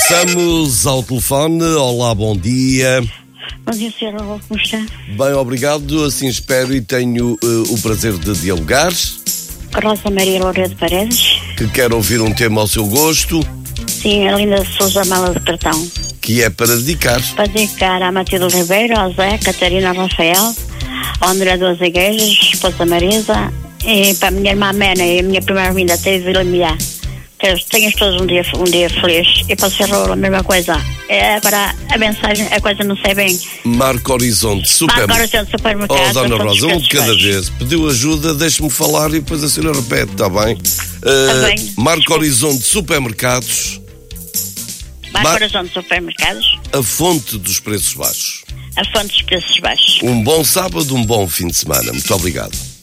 Regressamos ao telefone. Olá, bom dia. Bom dia, Sr. Raul, como está? Bem, obrigado, assim espero e tenho o prazer de dialogar. Rosa Maria Loureiro Paredes. Que quer ouvir um tema ao seu gosto. Sim, a Linda Sousa Mala de Cartão. Que é para dedicar. Para dedicar à Matilde Ribeiro, ao Zé, Catarina Rafael, ao André das Igrejas, esposa Marisa, e para a minha irmã Mena e a minha primeira vinda, Teve Vila Milhar. Tenhas todos um dia feliz. E para o Sr. Raul, a mesma coisa. Agora, a mensagem, a coisa não sei bem. Marco Horizonte Supermercado. Supermercado. Oh, Dona Rosa, um de cada vez. Pediu ajuda, deixe-me falar e depois a senhora repete, está bem? Está bem. Marco Horizonte Supermercados. Marco Horizonte Supermercados. A fonte dos preços baixos. A fonte dos preços baixos. Um bom sábado, um bom fim de semana. Muito obrigado.